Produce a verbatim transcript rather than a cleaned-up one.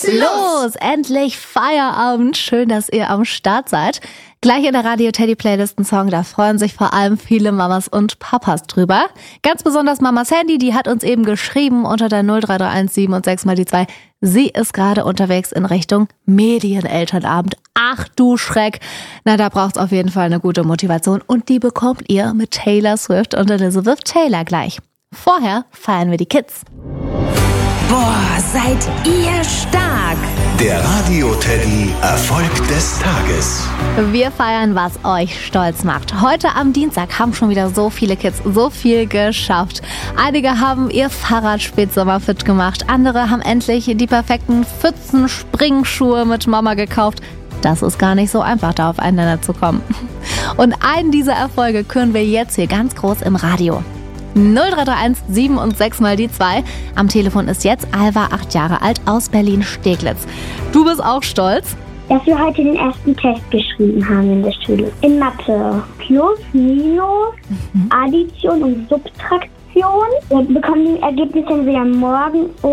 geht's los! Endlich Feierabend. Schön, dass ihr am Start seid. Gleich in der Radio Teddy Playlist ein Song, da freuen sich vor allem viele Mamas und Papas drüber. Ganz besonders Mama Sandy, die hat uns eben geschrieben unter der null drei drei eins sieben und sechs mal die zwei. Sie ist gerade unterwegs in Richtung Medienelternabend. Ach du Schreck. Na, da braucht's auf jeden Fall eine gute Motivation und die bekommt ihr mit Taylor Swift und Elizabeth Taylor gleich. Vorher feiern wir die Kids. Boah, seid ihr stark! Der Radio Teddy Erfolg des Tages. Wir feiern, was euch stolz macht. Heute am Dienstag haben schon wieder so viele Kids so viel geschafft. Einige haben ihr Fahrrad spätsommerfit gemacht. Andere haben endlich die perfekten Pfützen-Springschuhe mit Mama gekauft. Das ist gar nicht so einfach, da auf einen Nenner zu kommen. Und einen dieser Erfolge küren wir jetzt hier ganz groß im Radio. null drei drei eins sieben und sechs mal die zwei. Am Telefon ist jetzt Alva, acht Jahre alt, aus Berlin-Steglitz. Du bist auch stolz? Dass wir heute den ersten Test geschrieben haben in der Schule. In Mathe. Plus, Minus, mhm. Addition und Subtraktion. Wir bekommen die Ergebnisse entweder morgen oder